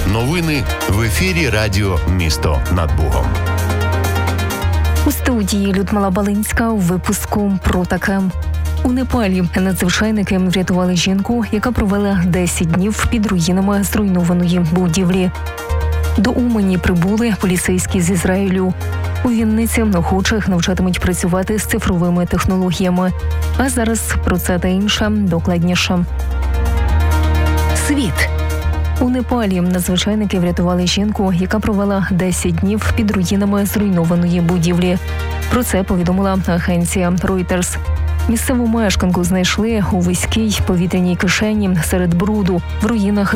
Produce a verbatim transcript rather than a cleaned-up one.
Новини в ефірі радіо «Місто над Богом». У студії Людмила Балинська у випуску про таке. У Непалі надзвичайники врятували жінку, яка провела десять днів під руїнами зруйнованої будівлі. До Умані прибули поліцейські з Ізраїлю. У Вінниці охочих навчатимуть працювати з цифровими технологіями. А зараз про це та інше докладніше. Світ. У Непалі надзвичайники врятували жінку, яка провела десять днів під руїнами зруйнованої будівлі. Про це повідомила агенція Reuters. Місцеву мешканку знайшли у вузькій повітряній кишені серед бруду в руїнах